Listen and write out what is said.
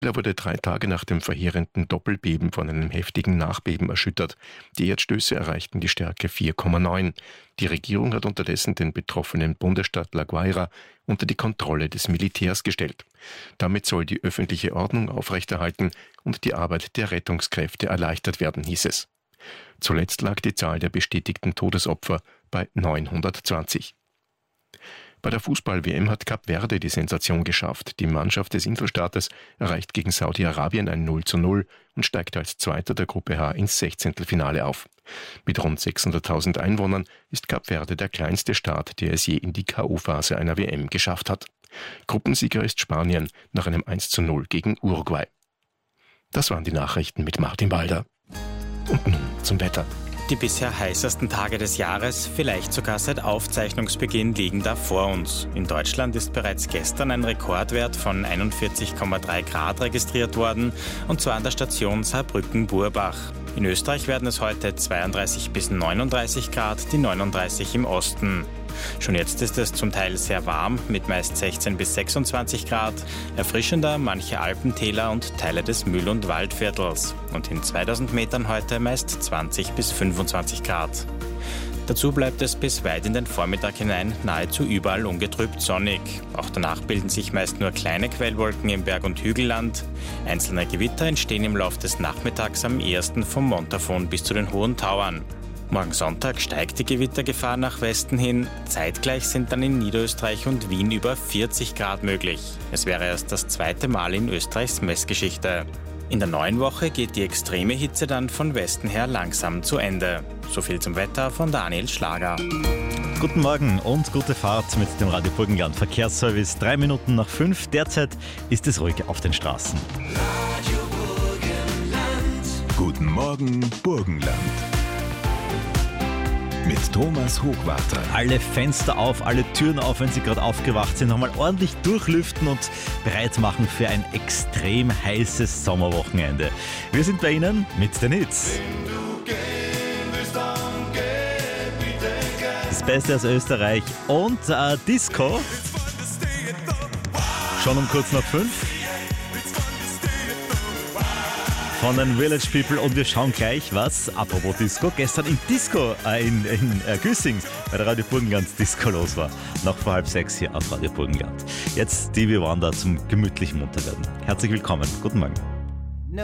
Er wurde 3 Tage nach dem verheerenden Doppelbeben von einem heftigen Nachbeben erschüttert. Die Erdstöße erreichten die Stärke 4,9. Die Regierung hat unterdessen den betroffenen Bundesstaat La Guaira unter die Kontrolle des Militärs gestellt. Damit soll die öffentliche Ordnung aufrechterhalten und die Arbeit der Rettungskräfte erleichtert werden, hieß es. Zuletzt lag die Zahl der bestätigten Todesopfer bei 920. Bei der Fußball-WM hat Kap Verde die Sensation geschafft. Die Mannschaft des Inselstaates erreicht gegen Saudi-Arabien ein 0:0 und steigt als Zweiter der Gruppe H ins 16. auf. Mit rund 600.000 Einwohnern ist Kap Verde der kleinste Staat, der es je in die K.O.-Phase einer WM geschafft hat. Gruppensieger ist Spanien nach einem 1:0 gegen Uruguay. Das waren die Nachrichten mit Martin Walder. Und nun zum Wetter. Die bisher heißesten Tage des Jahres, vielleicht sogar seit Aufzeichnungsbeginn, liegen da vor uns. In Deutschland ist bereits gestern ein Rekordwert von 41,3 Grad registriert worden, und zwar an der Station Saarbrücken-Burbach. In Österreich werden es heute 32 bis 39 Grad, die 39 im Osten. Schon jetzt ist es zum Teil sehr warm, mit meist 16 bis 26 Grad, erfrischender manche Alpentäler und Teile des Mühl- und Waldviertels. Und in 2000 Metern heute meist 20 bis 25 Grad. Dazu bleibt es bis weit in den Vormittag hinein nahezu überall ungetrübt sonnig. Auch danach bilden sich meist nur kleine Quellwolken im Berg- und Hügelland. Einzelne Gewitter entstehen im Laufe des Nachmittags am ehesten vom Montafon bis zu den Hohen Tauern. Morgen Sonntag steigt die Gewittergefahr nach Westen hin. Zeitgleich sind dann in Niederösterreich und Wien über 40 Grad möglich. Es wäre erst das 2. Mal in Österreichs Messgeschichte. In der neuen Woche geht die extreme Hitze dann von Westen her langsam zu Ende. So viel zum Wetter von Daniel Schlager. Guten Morgen und gute Fahrt mit dem Radio Burgenland Verkehrsservice. 3 Minuten nach 5. Derzeit ist es ruhig auf den Straßen. Radio Burgenland. Guten Morgen, Burgenland. Mit Thomas Hochwarter. Alle Fenster auf, alle Türen auf, wenn Sie gerade aufgewacht sind. Nochmal ordentlich durchlüften und bereit machen für ein extrem heißes Sommerwochenende. Wir sind bei Ihnen mit den Hits. Das Beste aus Österreich und Disco. Schon um kurz nach 5. Von den Village People, und wir schauen gleich, was, apropos Disco, gestern in Güssing bei der Radio Burgenland Disco los war. Noch vor 5:30 hier auf Radio Burgenland. Jetzt die Wir waren da zum gemütlichen Munterwerden. Herzlich willkommen, guten Morgen.